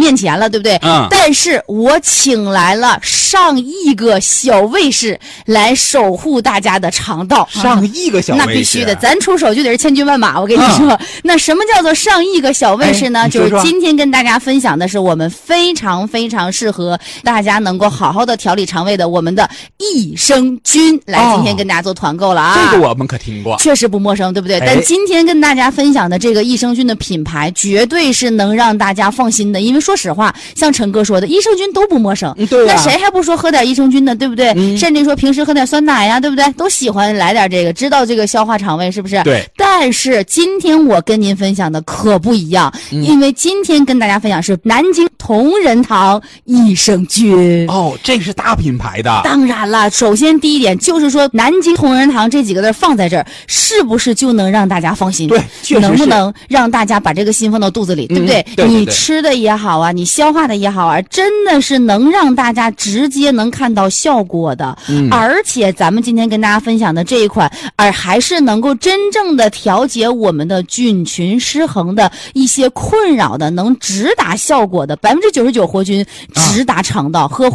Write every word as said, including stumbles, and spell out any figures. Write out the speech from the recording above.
面前了，对不对？ 嗯。 但是我请来了上亿个小卫士来守护大家的肠道。 上亿个小卫士， 那必须的，咱出手就得是千军万马。我跟你说，嗯、那什么叫做上亿个小卫士呢？ 哎、 就是今天跟大家分享的是我们非常非常适合大家能够好好的调理肠胃的我们的益生菌。来，今天跟大家做团购了啊！ 哦、这个我们可听过， 确实不陌生，对不对？ 哎、 但今天跟大家分享的这个益生菌的品牌，绝对是能让大家放心的。因为说实话，像陈哥说的，益生菌都不陌生。 嗯、对、啊。 那谁还不说喝点益生菌呢？对不对？ 嗯、 甚至说平时喝点酸奶呀，对不对？都喜欢来点这个，知道这个消化肠胃是不是？ 对。 但是今天我跟您分享的可不一样， 嗯、 因为今天跟大家分享是南京同仁堂益生菌。 哦，这个是大品牌的。 当然了，首先第一点就是说，南京同仁堂这几个字放在这儿，是不是就能让大家放心？ 对，确实是。 能不能让大家把这个心放到肚子里，对不对？ 嗯、对对对， 你吃的也好啊，你消化的也好啊，真的是能让大家直接能看到效果的。 嗯、 而且咱们今天跟大家分享的这一款，而还是能够真正的调节我们的菌群失衡的一些困扰的，能直达效果的，百分之九十九活菌直达肠道，呵护。